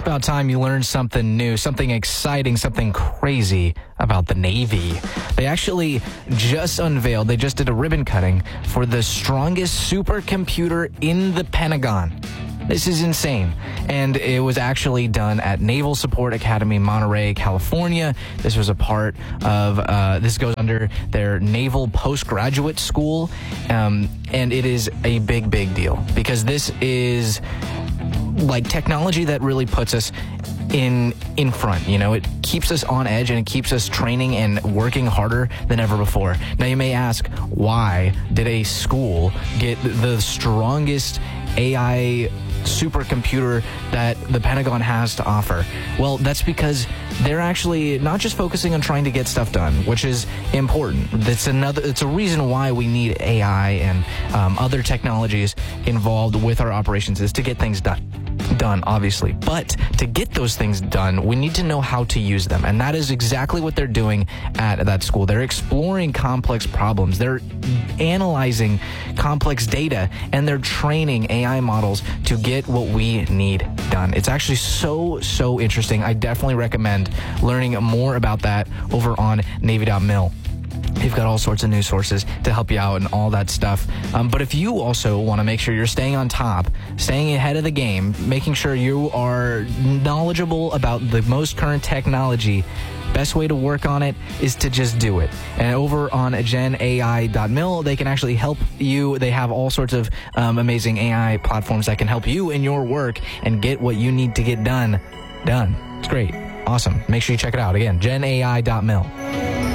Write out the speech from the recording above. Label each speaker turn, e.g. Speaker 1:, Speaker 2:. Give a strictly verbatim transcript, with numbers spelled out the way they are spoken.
Speaker 1: about time you learned something new, something exciting, something crazy about the Navy. They actually just unveiled, they just did a ribbon cutting for the strongest supercomputer in the Pentagon. This is insane. And it was actually done at Naval Support Academy, Monterey, California. This was a part of, uh, this goes under their Naval Postgraduate School. Um, and it is a big, big deal because this is like technology that really puts us in in front. You know, it keeps us on edge and it keeps us training and working harder than ever before. Now you may ask, why did a school get the strongest A I supercomputer that the Pentagon has to offer? Well, that's because they're actually not just focusing on trying to get stuff done, which is important. That's another, it's a reason why we need A I and um, other technologies involved with our operations, is to get things done. Done, obviously. But to get those things done, we need to know how to use them. And that is exactly what they're doing at that school. They're exploring complex problems. They're analyzing complex data, and they're training A I models to get what we need done. It's actually so, so interesting. I definitely recommend learning more about that over on Navy dot mil. They've got all sorts of news sources to help you out and all that stuff. Um, but if you also want to make sure you're staying on top, staying ahead of the game, making sure you are knowledgeable about the most current technology, best way to work on it is to just do it. And over on Gen A I dot mil, they can actually help you. They have all sorts of um, amazing A I platforms that can help you in your work and get what you need to get done, done. It's great. Awesome. Make sure you check it out. Again, Gen A I dot mil.